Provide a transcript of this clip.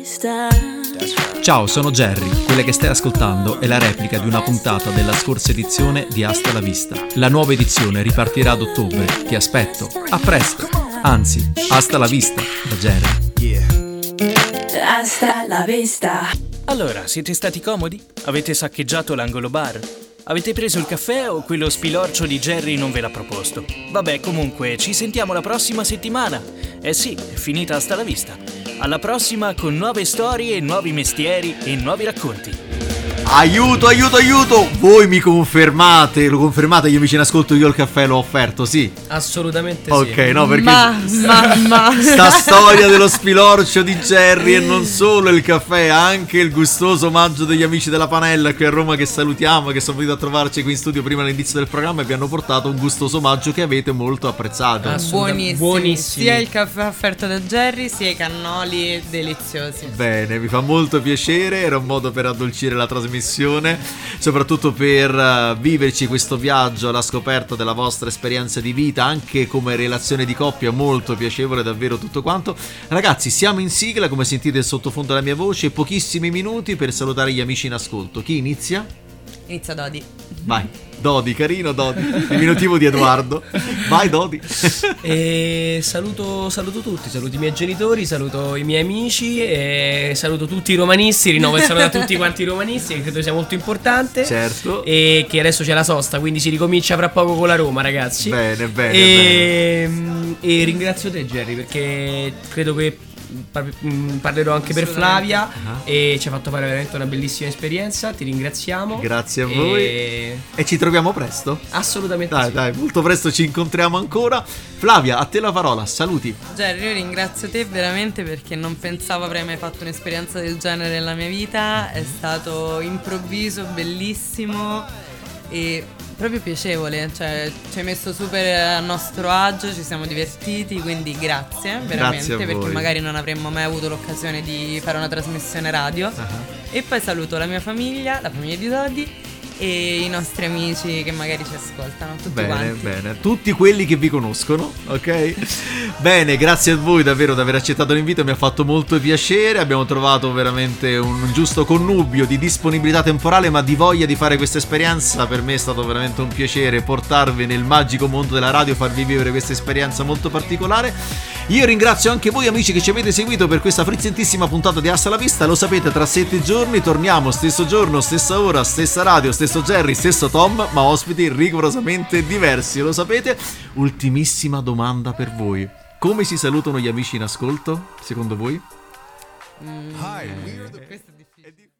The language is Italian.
Ciao, sono Jerry. Quella che stai ascoltando è la replica di una puntata della scorsa edizione di Hasta la Vista. La nuova edizione ripartirà ad ottobre. Ti aspetto. A presto. Anzi, hasta la vista da Jerry. Hasta la vista. Allora, siete stati comodi? Avete saccheggiato l'angolo bar? Avete preso il caffè o quello spilorcio di Jerry non ve l'ha proposto? Vabbè, comunque, ci sentiamo la prossima settimana. Eh sì, è finita Hasta la Vista. Alla prossima con nuove storie, nuovi mestieri e nuovi racconti. Aiuto, aiuto, aiuto! Voi mi confermate, lo confermate gli amici in ascolto, io il caffè l'ho offerto, sì? Assolutamente sì. Ok, no, perché Ma sta storia dello spilorcio di Jerry e non solo il caffè, anche il gustoso omaggio degli amici della Panella qui a Roma che salutiamo, che sono venuti a trovarci qui in studio prima dell'inizio del programma e vi hanno portato un gustoso omaggio che avete molto apprezzato. Buonissimi. Sia il caffè offerto da Jerry sia i cannoli deliziosi. Bene, mi fa molto piacere, era un modo per addolcire la trasmissione, soprattutto per viverci questo viaggio alla scoperta della vostra esperienza di vita, anche come relazione di coppia, molto piacevole davvero tutto quanto. Ragazzi, siamo in sigla, come sentite il sottofondo della mia voce, pochissimi minuti per salutare gli amici in ascolto. Chi inizia? Inizia Dodi. Vai, Dodi, carino Dodi, diminutivo di Edoardo. Vai Dodi. E saluto tutti, saluto i miei genitori, saluto i miei amici e saluto tutti i romanisti, rinnovo il saluto a tutti quanti i romanisti, che credo sia molto importante. Certo. E che adesso c'è la sosta, quindi si ricomincia fra poco con la Roma, ragazzi. Bene, bene, e ringrazio te, Jerry, perché credo che parlerò anche per Flavia e ci ha fatto fare veramente una bellissima esperienza. Ti ringraziamo. Grazie a voi. E ci troviamo presto? Assolutamente Dai, sì. dai, molto presto ci incontriamo ancora. Flavia, a te la parola, saluti. Jerry, io ringrazio te veramente perché non pensavo avrei mai fatto un'esperienza del genere nella mia vita. È stato improvviso, bellissimo e proprio piacevole, cioè ci hai messo super a nostro agio, ci siamo divertiti, quindi grazie veramente, Grazie a perché voi. magari non avremmo mai avuto l'occasione di fare una trasmissione radio. E poi saluto la mia famiglia, la famiglia di Dodi e i nostri amici che magari ci ascoltano, tutti Bene, quanti. bene, tutti quelli che vi conoscono, ok? Bene, grazie a voi davvero di aver accettato l'invito, mi ha fatto molto piacere, abbiamo trovato veramente un giusto connubio di disponibilità temporale ma di voglia di fare questa esperienza. Per me è stato veramente un piacere portarvi nel magico mondo della radio, farvi vivere questa esperienza molto particolare. Io ringrazio anche voi amici che ci avete seguito per questa frizzantissima puntata di Hasta la Vista. Lo sapete, tra 7 giorni torniamo, stesso giorno, stessa ora, stessa radio, stesso Jerry, stesso Tom, ma ospiti rigorosamente diversi, lo sapete. Ultimissima domanda per voi: come si salutano gli amici in ascolto, secondo voi? Questo è difficile.